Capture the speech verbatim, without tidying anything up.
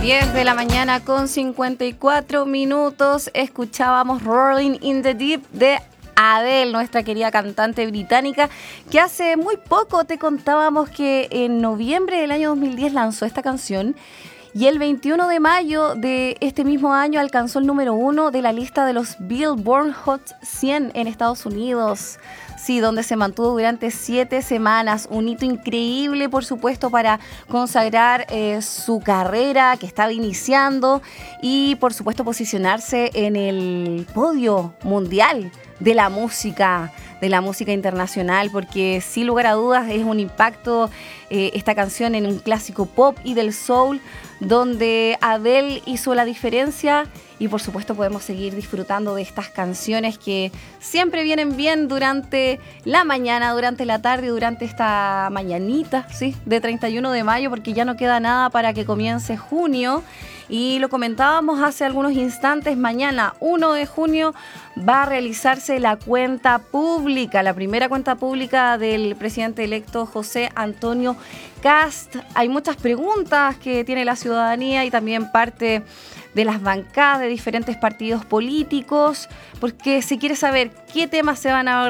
diez de la mañana con cincuenta y cuatro minutos escuchábamos Rolling in the Deep de Adele, nuestra querida cantante británica, que hace muy poco te contábamos que en noviembre del año dos mil diez lanzó esta canción y el veintiuno de mayo de este mismo año alcanzó el número uno de la lista de los Billboard Hot cien en Estados Unidos. Sí, donde se mantuvo durante siete semanas, un hito increíble, por supuesto, para consagrar eh, su carrera que estaba iniciando y, por supuesto, posicionarse en el podio mundial de la música, de la música internacional, porque sin lugar a dudas es un impacto eh, esta canción en un clásico pop y del soul, donde Adele hizo la diferencia. Y por supuesto podemos seguir disfrutando de estas canciones que siempre vienen bien durante la mañana, durante la tarde, durante esta mañanita, ¿sí? De treinta y uno de mayo, porque ya no queda nada para que comience junio. Y lo comentábamos hace algunos instantes, mañana uno de junio va a realizarse la cuenta pública, la primera cuenta pública del presidente electo José Antonio Kast. Hay muchas preguntas que tiene la ciudadanía y también parte de las bancadas de diferentes partidos políticos, porque se quiere saber qué temas se van a